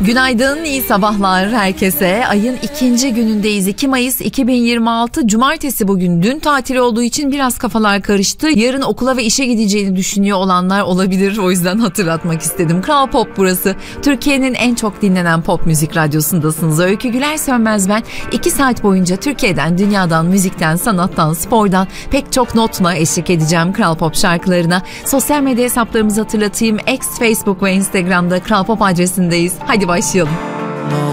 Günaydın, iyi sabahlar herkese. Ayın ikinci günündeyiz. 2 Mayıs 2026 Cumartesi bugün. Dün tatil olduğu için biraz kafalar karıştı. Yarın okula ve işe gideceğini düşünüyor olanlar olabilir. O yüzden hatırlatmak istedim. Kral Pop burası. Türkiye'nin en çok dinlenen pop müzik radyosundasınız. Öykü Güler Sönmez ben. 2 saat boyunca Türkiye'den, dünyadan, müzikten, sanattan, spordan pek çok notla eşlik edeceğim Kral Pop şarkılarına. Sosyal medya hesaplarımızı hatırlatayım. X, Facebook ve Instagram'da Kral Pop adresindeyiz. Hadi başlayalım.